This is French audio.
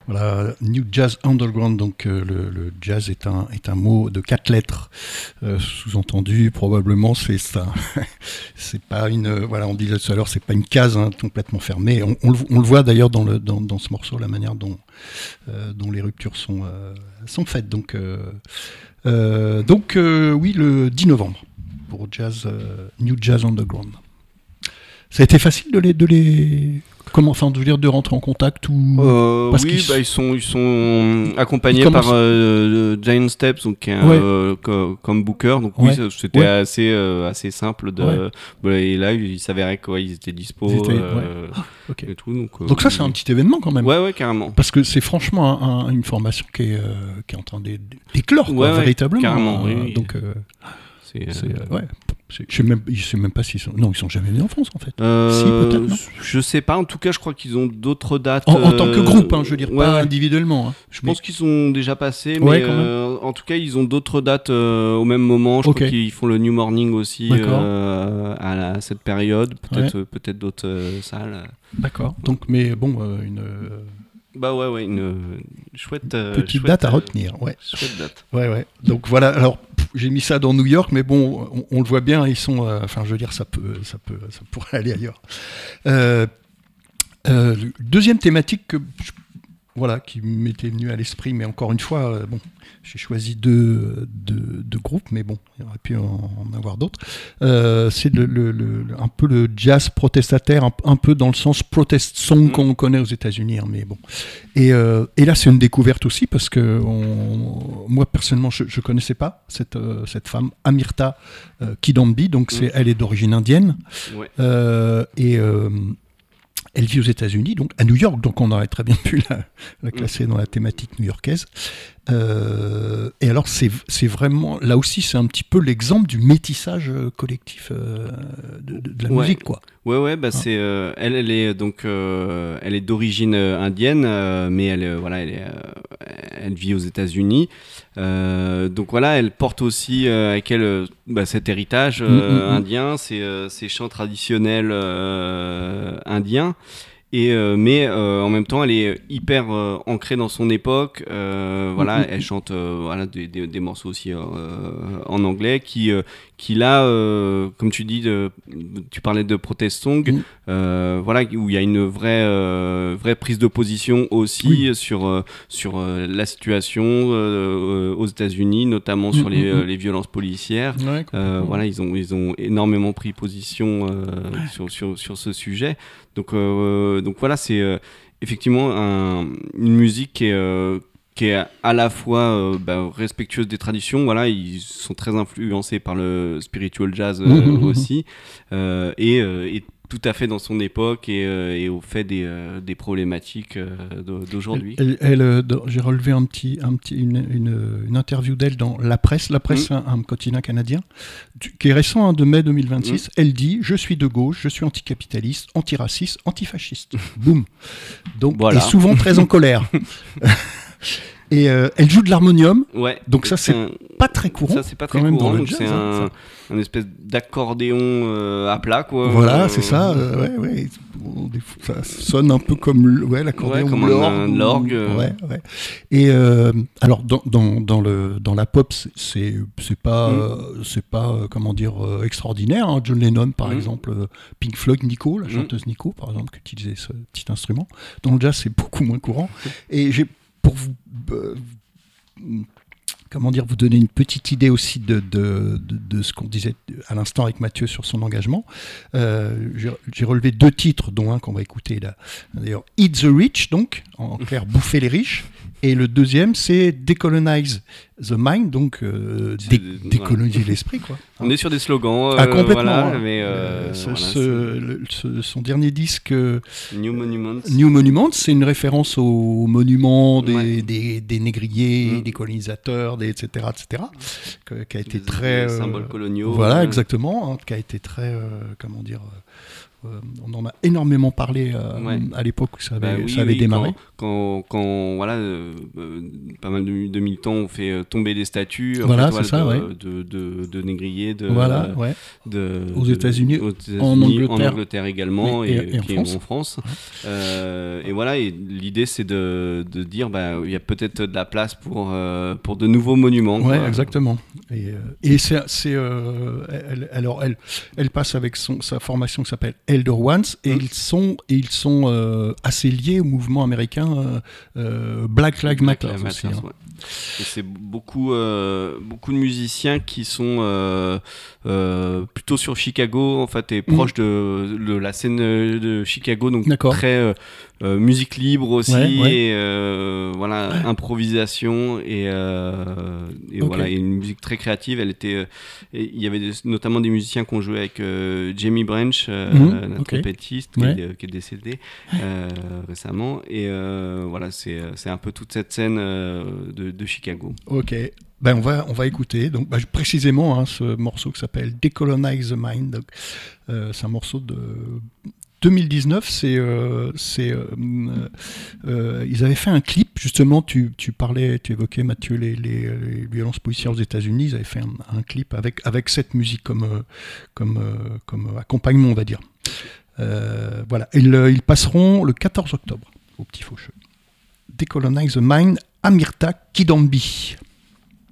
Voilà, New Jazz Underground, donc le jazz est un mot de 4 lettres, sous-entendu probablement c'est pas une, voilà, on disait tout à l'heure, c'est pas une case hein, complètement fermée. On le voit d'ailleurs dans ce morceau, la manière dont les ruptures sont faites. Oui, le 10 novembre pour New Jazz Underground. Ça a été facile comment, enfin, de rentrer en contact ou parce oui, qu'ils ils sont accompagnés par Giant Steps, donc comme booker. Donc oui, c'était assez simple et là, il s'avérait qu'ils étaient dispo okay. et tout. Donc ça, c'est un petit événement quand même. Ouais, carrément. Parce que c'est franchement une formation qui est en train d'éclore, véritablement. Carrément. Oui. Donc je sais même pas s'ils sont. Non, ils sont jamais venus en France en fait. Si, peut-être. Non, je sais pas. En tout cas, je crois qu'ils ont d'autres dates. En tant que groupe, hein, je veux dire, pas individuellement. Hein. Je pense qu'ils sont déjà passés, mais en tout cas, ils ont d'autres dates au même moment. Je crois qu'ils font le New Morning aussi à cette période. Peut-être d'autres salles. D'accord. Donc, mais bon, une chouette petite date à retenir. Ouais. Chouette date. Ouais. Donc voilà. Alors. J'ai mis ça dans New York, mais bon, on le voit bien, ils sont. Enfin, je veux dire, ça pourrait aller ailleurs. Deuxième thématique qui m'était venue à l'esprit, mais encore une fois, j'ai choisi deux groupes, mais bon, il y aurait pu en avoir d'autres. C'est un peu le jazz protestataire, un peu dans le sens protest song qu'on connaît aux États-Unis, hein, mais bon. Et là, c'est une découverte aussi parce que moi personnellement, je connaissais pas cette femme, Amirta Kidambi, donc elle est d'origine indienne, elle vit aux États-Unis, donc à New York, donc on aurait très bien pu la classer dans la thématique new-yorkaise. Et alors c'est vraiment, là aussi c'est un petit peu l'exemple du métissage collectif de la musique, quoi. Ouais, c'est elle est donc elle est d'origine indienne, mais elle vit aux États-Unis. Donc voilà, elle porte aussi avec elle cet héritage indien, ces chants traditionnels indiens. Mais en même temps, elle est hyper ancrée dans son époque. Elle chante des morceaux aussi en anglais qui là, comme tu dis, tu parlais de protest song, où il y a une vraie prise de position aussi sur la situation aux États-Unis, notamment sur les violences policières. Ils ont énormément pris position sur ce sujet. Donc voilà, c'est effectivement une musique qui est à la fois respectueuse des traditions. Voilà, ils sont très influencés par le spiritual jazz aussi, et tout à fait dans son époque et au fait des problématiques d'aujourd'hui. J'ai relevé une interview d'elle dans La Presse, un quotidien canadien, qui est récent, de mai 2026. Elle dit « Je suis de gauche, je suis anticapitaliste, antiraciste, antifasciste. » Boum. Donc, voilà. Et souvent très en colère. Et elle joue de l'harmonium, donc ça c'est pas très courant. Ça c'est pas très courant, donc c'est un espèce d'accordéon à plat, quoi. Voilà, c'est ça. Ça sonne un peu comme l'accordéon, comme l'orgue. Et alors dans la pop, c'est pas comment dire extraordinaire. Hein. John Lennon par exemple, Pink Floyd, Nico, la chanteuse Nico par exemple, qui utilisait ce petit instrument. Dans le jazz, c'est beaucoup moins courant. Et pour vous vous donner une petite idée aussi de ce qu'on disait à l'instant avec Mathieu sur son engagement, j'ai relevé 2 titres, dont un qu'on va écouter là. D'ailleurs, Eat the Rich, donc en clair, bouffer les riches, et le deuxième c'est Decolonize the Mind, donc décoloniser l'esprit, quoi. On est sur des slogans. Complètement. Son dernier disque, New Monuments, c'est une référence aux monuments des négriers, des colonisateurs, etc., qui a été très symboles coloniaux. Voilà, exactement, qui a été très On en a énormément parlé à l'époque où ça avait démarré. Quand voilà, pas mal de militants ont fait tomber des statues de négriers aux États-Unis, en Angleterre également, et puis en France. Et voilà, et l'idée c'est de dire il y a peut-être de la place pour de nouveaux monuments. Ouais, exactement. Et elle passe avec sa formation qui s'appelle Elder Ones, et ils sont assez liés au mouvement américain Black Lives Matter aussi. Et c'est beaucoup de musiciens qui sont plutôt sur Chicago, en fait, et proches de la scène de Chicago, donc très musique libre aussi, et voilà, improvisation, et voilà, et une musique très créative. Il y avait notamment des musiciens qui ont joué avec Jamie Branch, notre trompettiste, qui est décédé récemment, et voilà, c'est un peu toute cette scène de Chicago. Ok. On va écouter donc précisément ce morceau qui s'appelle Decolonize the Mind. Donc, c'est un morceau de 2019. Ils avaient fait un clip, justement. Tu évoquais, Mathieu, les violences policières aux États-Unis. Ils avaient fait un clip avec cette musique comme accompagnement, on va dire. Voilà. Ils passeront le 14 octobre au Petit Faucheux. Decolonize the Mind, Amirta Kidambi.